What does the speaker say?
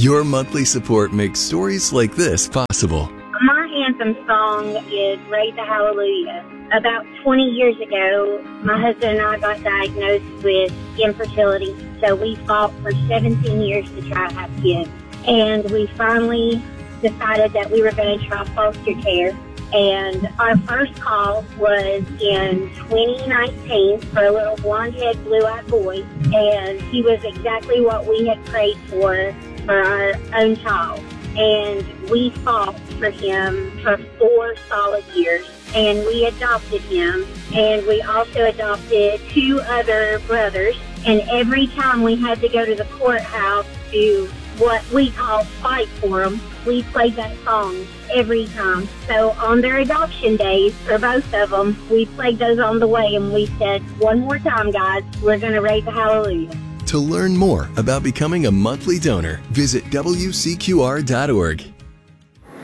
Your monthly support makes stories like this possible. My anthem song is Raise a Hallelujah. About 20 years ago, my husband and I got diagnosed with infertility, so we fought for 17 years to try to have kids. And we finally decided that we were going to try foster care. And our first call was in 2019 for a little blonde-head, blue-eyed boy, and he was exactly what we had prayed for our own child. And we fought for him for 4 solid years, and we adopted him. And we also adopted 2 other brothers, and every time we had to go to the courthouse to what we call fight for them, we played that song every time. So on their adoption days, for both of them, we played those on the way, and we said, one more time, guys, we're going to raise a hallelujah. To learn more about becoming a monthly donor, visit WCQR.org.